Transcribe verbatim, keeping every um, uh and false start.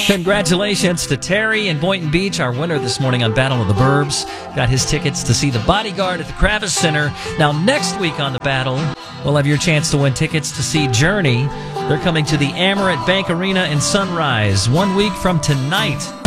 Congratulations to Terry in Boynton Beach, our winner this morning on Battle of the Burbs. Got his tickets to see The Bodyguard at the Kravis Center. Now, next week on The Battle, we'll have your chance to win tickets to see Journey. They're coming to the Amerant Bank Arena in Sunrise one week from tonight.